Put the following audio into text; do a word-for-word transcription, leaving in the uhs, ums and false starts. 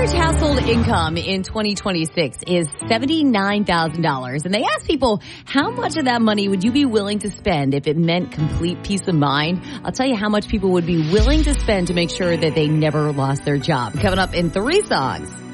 average household income in twenty twenty-six is seventy-nine thousand dollars. And they asked people, how much of that money would you be willing to spend if it meant complete peace of mind? I'll tell you how much people would be willing to spend to make sure that they never lost their job. Coming up in three songs.